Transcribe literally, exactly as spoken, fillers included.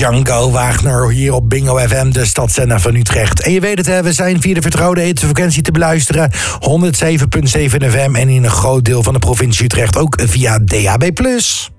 Django Wagner hier op Bingo F M, de stadszender van Utrecht. En je weet het, hè, we zijn via de vertrouwde etensfrequentie te beluisteren. honderdzeven komma zeven F M en in een groot deel van de provincie Utrecht ook via D A B plus.